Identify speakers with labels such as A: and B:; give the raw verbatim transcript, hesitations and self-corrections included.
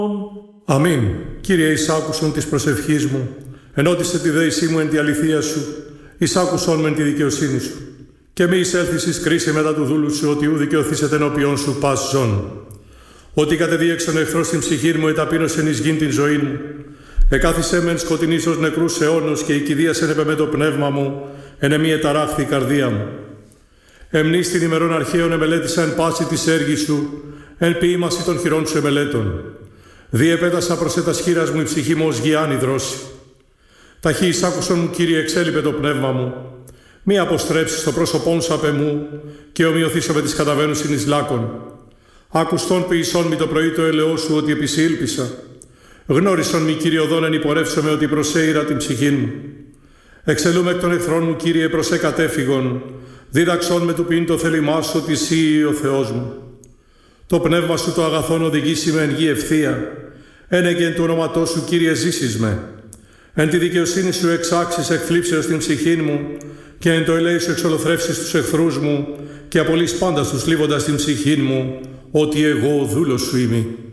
A: Αμήν. Κύριε, εισάκουσον της προσευχής μου, ενώτισε τη δέησή μου εν τη αληθεία σου, εισάκουσον με τη δικαιοσύνη σου. Και μη εισέλθεις εις κρίση μετά του δούλου σου, ότι ου δικαιωθήσετε ενώπιον σου πας ζών. Ότι κατεδίεξον εχθρός στην ψυχή μου, εταπείνωσεν εις γην την ζωή μου. Εκάθισε μεν σκοτεινής ως νεκρούς αιώνος και οικηδίασεν επ' με το πνεύμα μου, εν εμή εταράχθη η καρδία μου. Εμνείς την ημερών αρχαίων εμελέτησα εν πάση της έργης σου, εν ποίημαση των χειρών σου εμελέτων. Διεπέτασα προς ετας χείρας μου η ψυχή μου ως γιάννη δρόση. Ταχύ εισάκουσον μου, Κύριε, εξέλιπε το πνεύμα μου. Μη αποστρέψεις το πρόσωπόν σου απ' εμού και ομοιωθήσω με τις καταβαίνουσιν εις λάκων. Άκουστον ποιησόν μη το πρωί το έλεό σου ότι επισήλπισα. Γνώρισον μη, Κύριε, οδόν εν υπορεύσομαι ότι προσέειρα την ψυχή μου. Εξελούμε εκ των εχθρών μου, Κύριε, προς εκατέφυγον. Δίδαξόν με του ποιήν το θέλημά σου ότι εσύ ο Θεός μου. Το πνεύμα σου το αγαθόν οδηγήσει με εν γη ευθεία. Ένεγε εν του ονόματός σου, Κύριε, ζήσεις με. Εν τη δικαιοσύνη σου εξάξεις εκθλίψεως την ψυχή μου και εν το ελέη σου εξολοθρεύσεις τους εχθρούς μου και απολύς πάντα τους λίβοντας την ψυχή μου ότι εγώ ο δούλος σου είμαι.